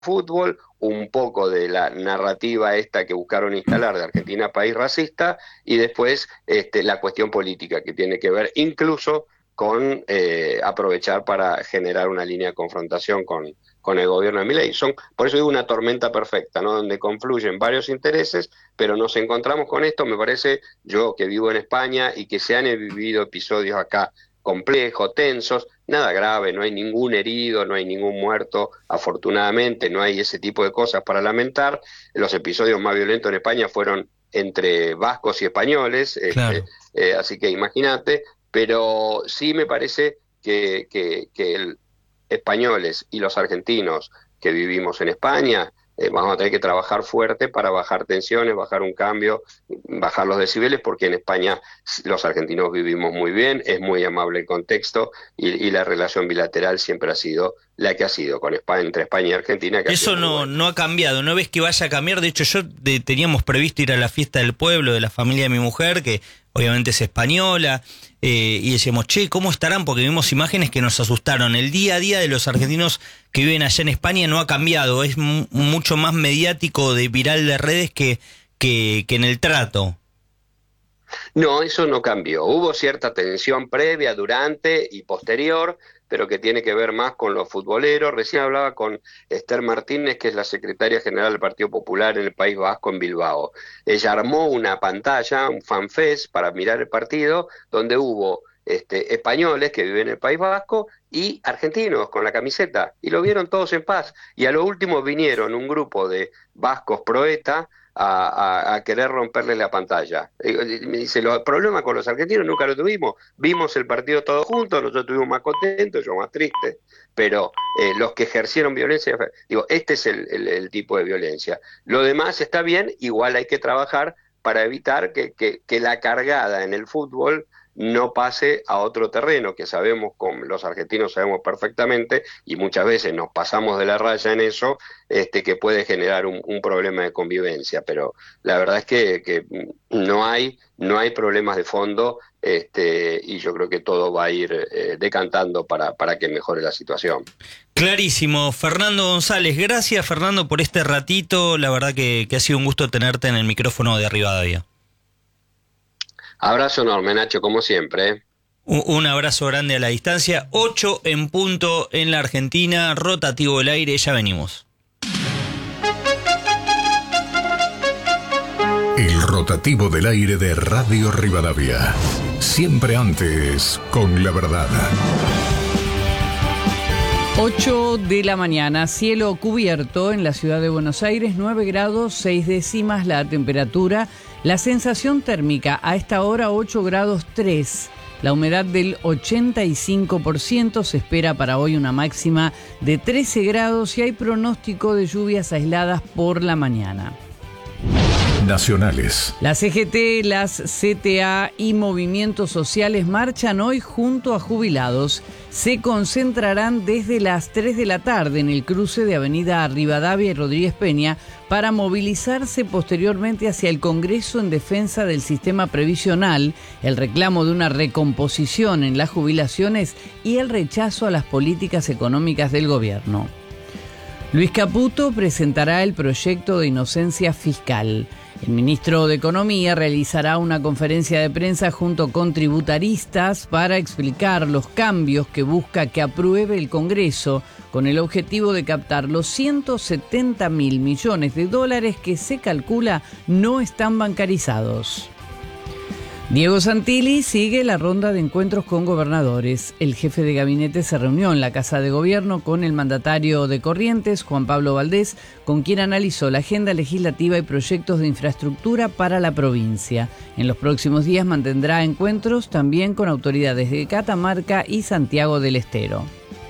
fútbol, un poco de la narrativa esta que buscaron instalar de Argentina país racista, y después la cuestión política que tiene que ver incluso con aprovechar para generar una línea de confrontación con el gobierno de Milei. Por eso digo, una tormenta perfecta, ¿no? Donde confluyen varios intereses, pero nos encontramos con esto, me parece, yo que vivo en España y que se han vivido episodios acá complejos, tensos, nada grave, no hay ningún herido, no hay ningún muerto, afortunadamente, no hay ese tipo de cosas para lamentar. Los episodios más violentos en España fueron entre vascos y españoles, Claro. así que imagínate, pero sí me parece que el españoles y los argentinos que vivimos en España, vamos a tener que trabajar fuerte para bajar tensiones, bajar un cambio, bajar los decibeles, porque en España los argentinos vivimos muy bien, es muy amable el contexto y la relación bilateral siempre ha sido la que ha sido con España, entre España y Argentina. Que Eso no, no ha cambiado, no ves que vaya a cambiar. De hecho, teníamos previsto ir a la fiesta del pueblo de la familia de mi mujer, que obviamente es española, y decíamos, che, ¿cómo estarán? Porque vimos imágenes que nos asustaron. El día a día de los argentinos que viven allá en España no ha cambiado, es mucho más mediático, de viral de redes que en el trato. No, eso no cambió. Hubo cierta tensión previa, durante y posterior, pero que tiene que ver más con los futboleros. Recién hablaba con Esther Martínez, que es la secretaria general del Partido Popular en el País Vasco, en Bilbao. Ella armó una pantalla, un fanfest para mirar el partido, donde hubo españoles que viven en el País Vasco y argentinos con la camiseta, y lo vieron todos en paz. Y a lo último vinieron un grupo de vascos pro ETA a querer romperle la pantalla. Me dice, los problemas con los argentinos nunca lo tuvimos, vimos el partido todos juntos, nosotros estuvimos más contentos, yo más triste, pero los que ejercieron violencia, digo, este es el tipo de violencia. Lo demás está bien, igual hay que trabajar para evitar que la cargada en el fútbol no pase a otro terreno, que sabemos, como los argentinos sabemos perfectamente, y muchas veces nos pasamos de la raya en eso, que puede generar un problema de convivencia. Pero la verdad es que no hay problemas de fondo, y yo creo que todo va a ir decantando para que mejore la situación. Clarísimo. Fernando González, gracias Fernando por este ratito, la verdad que ha sido un gusto tenerte en el micrófono de Rivadavia. Abrazo enorme, Nacho, como siempre, ¿eh? Un abrazo grande a la distancia. 8 en punto en la Argentina, rotativo del aire, ya venimos. El rotativo del aire de Radio Rivadavia. Siempre antes, con la verdad. 8 de la mañana, cielo cubierto en la ciudad de Buenos Aires, 9 grados 6 décimas la temperatura, la sensación térmica a esta hora 8 grados 3, la humedad del 85%, se espera para hoy una máxima de 13 grados y hay pronóstico de lluvias aisladas por la mañana. Nacionales. La CGT, las CTA y movimientos sociales marchan hoy junto a jubilados. Se concentrarán desde las 3 de la tarde en el cruce de Avenida Rivadavia y Rodríguez Peña para movilizarse posteriormente hacia el Congreso en defensa del sistema previsional, el reclamo de una recomposición en las jubilaciones y el rechazo a las políticas económicas del gobierno. Luis Caputo presentará el proyecto de inocencia fiscal. El ministro de Economía realizará una conferencia de prensa junto con tributaristas para explicar los cambios que busca que apruebe el Congreso con el objetivo de captar los 170.000 millones de dólares que se calcula no están bancarizados. Diego Santilli sigue la ronda de encuentros con gobernadores. El jefe de gabinete se reunió en la Casa de Gobierno con el mandatario de Corrientes, Juan Pablo Valdés, con quien analizó la agenda legislativa y proyectos de infraestructura para la provincia. En los próximos días mantendrá encuentros también con autoridades de Catamarca y Santiago del Estero.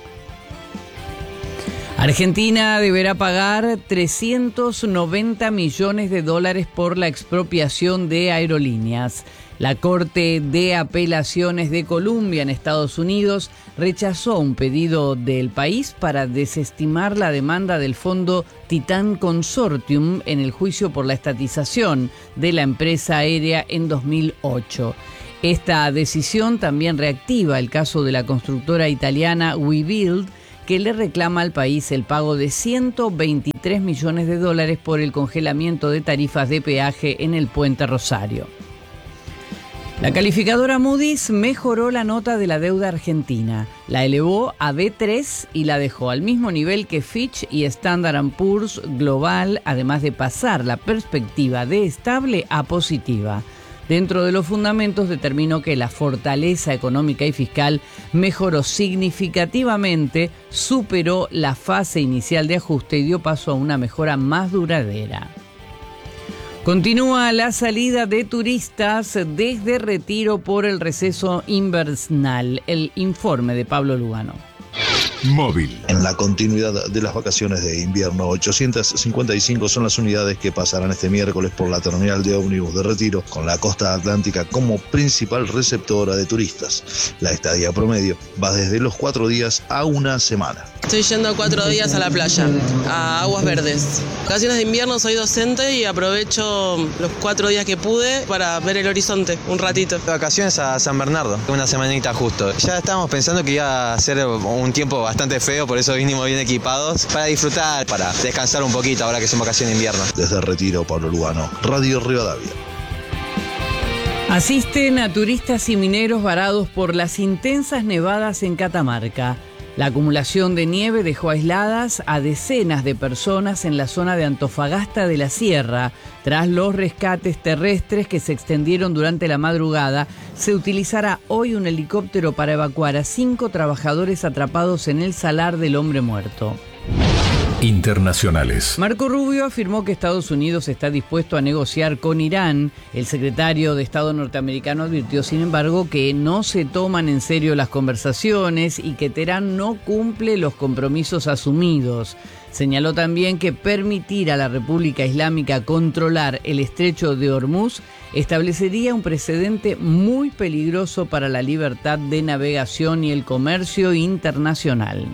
Argentina deberá pagar 390 millones de dólares por la expropiación de aerolíneas. La Corte de Apelaciones de Columbia en Estados Unidos rechazó un pedido del país para desestimar la demanda del fondo Titan Consortium en el juicio por la estatización de la empresa aérea en 2008. Esta decisión también reactiva el caso de la constructora italiana WeBuild, que que le reclama al país el pago de $123 millones por el congelamiento de tarifas de peaje en el Puente Rosario. La calificadora Moody's mejoró la nota de la deuda argentina, la elevó a B3 y la dejó al mismo nivel que Fitch y Standard & Poor's Global, además de pasar la perspectiva de estable a positiva. Dentro de los fundamentos determinó que la fortaleza económica y fiscal mejoró significativamente, superó la fase inicial de ajuste y dio paso a una mejora más duradera. Continúa la salida de turistas desde Retiro por el receso invernal. El informe de Pablo Lugano. Móvil. En la continuidad de las vacaciones de invierno, 855 son las unidades que pasarán este miércoles por la terminal de ómnibus de Retiro, con la costa atlántica como principal receptora de turistas. La estadía promedio va desde los 4 días a una semana. Estoy yendo 4 días a la playa, a Aguas Verdes. Vacaciones de invierno, soy docente y aprovecho los 4 días que pude para ver el horizonte un ratito. Vacaciones a San Bernardo, una semanita justo. Ya estábamos pensando que iba a ser un tiempo bastante feo, por eso vinimos bien equipados para disfrutar, para descansar un poquito ahora que son vacaciones de invierno. Desde Retiro, Pablo Lugano, Radio Rivadavia. Asisten a turistas y mineros varados por las intensas nevadas en Catamarca. La acumulación de nieve dejó aisladas a decenas de personas en la zona de Antofagasta de la Sierra. Tras los rescates terrestres que se extendieron durante la madrugada, se utilizará hoy un helicóptero para evacuar a 5 trabajadores atrapados en el Salar del Hombre Muerto. Internacionales. Marco Rubio afirmó que Estados Unidos está dispuesto a negociar con Irán. El secretario de Estado norteamericano advirtió, sin embargo, que no se toman en serio las conversaciones y que Teherán no cumple los compromisos asumidos. Señaló también que permitir a la República Islámica controlar el estrecho de Hormuz establecería un precedente muy peligroso para la libertad de navegación y el comercio internacional.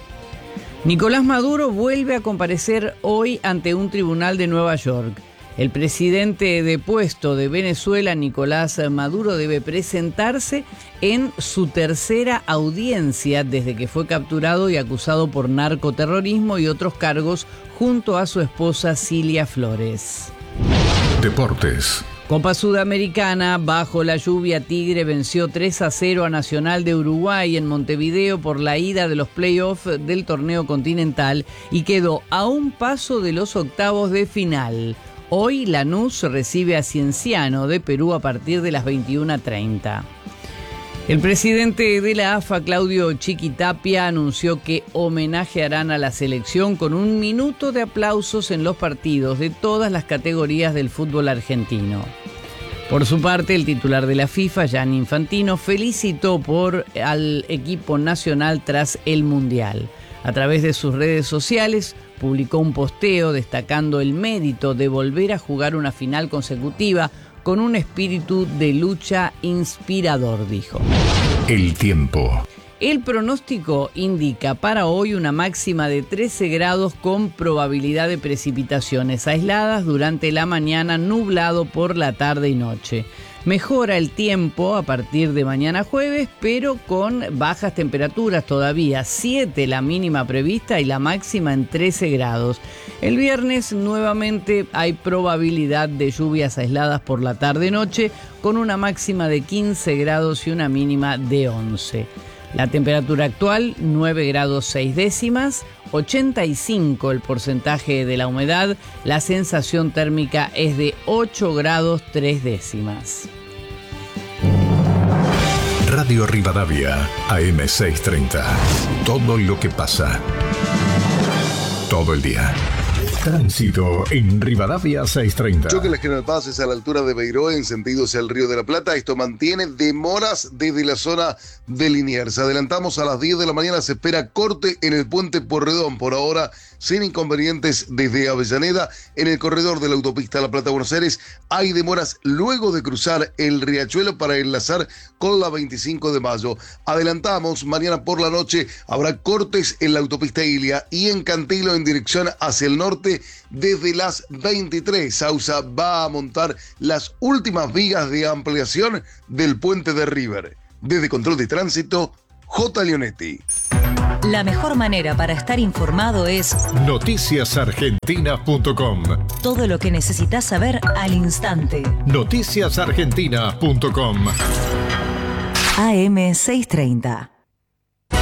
Nicolás Maduro vuelve a comparecer hoy ante un tribunal de Nueva York. El presidente depuesto de Venezuela, Nicolás Maduro, debe presentarse en su tercera audiencia desde que fue capturado y acusado por narcoterrorismo y otros cargos junto a su esposa Cilia Flores. Deportes. Copa Sudamericana, bajo la lluvia Tigre venció 3-0 a Nacional de Uruguay en Montevideo por la ida de los playoffs del torneo continental y quedó a un paso de los octavos de final. Hoy Lanús recibe a Cienciano de Perú a partir de las 21:30. El presidente de la AFA, Claudio Chiquitapia, anunció que homenajearán a la selección con 1 minuto de aplausos en los partidos de todas las categorías del fútbol argentino. Por su parte, el titular de la FIFA, Gianni Infantino, felicitó al equipo nacional tras el Mundial. A través de sus redes sociales, publicó un posteo destacando el mérito de volver a jugar una final consecutiva con un espíritu de lucha inspirador, dijo. El tiempo. El pronóstico indica para hoy una máxima de 13 grados con probabilidad de precipitaciones aisladas durante la mañana, nublado por la tarde y noche. Mejora el tiempo a partir de mañana jueves, pero con bajas temperaturas todavía, 7 la mínima prevista y la máxima en 13 grados. El viernes nuevamente hay probabilidad de lluvias aisladas por la tarde-noche, con una máxima de 15 grados y una mínima de 11. La temperatura actual, 9 grados 6 décimas, 85 el porcentaje de la humedad, la sensación térmica es de 8 grados 3 décimas. Radio Rivadavia, AM 630. Todo lo que pasa. Todo el día. Tránsito en Rivadavia 630. Choque la General Paz es a la altura de Beiró en sentido hacia el Río de la Plata. Esto mantiene demoras desde la zona de Liniers. Adelantamos a las 10 de la mañana. Se espera corte en el puente Porredón. Por ahora, sin inconvenientes desde Avellaneda. En el corredor de la autopista La Plata-Buenos Aires hay demoras luego de cruzar el Riachuelo para enlazar con la 25 de mayo. Adelantamos, mañana por la noche habrá cortes en la autopista Ilia y en Cantilo en dirección hacia el norte desde las 23. Sausa va a montar las últimas vigas de ampliación del puente de River. Desde Control de Tránsito, J. Leonetti. La mejor manera para estar informado es noticiasargentina.com. todo lo que necesitas saber al instante. Noticiasargentina.com. AM 630.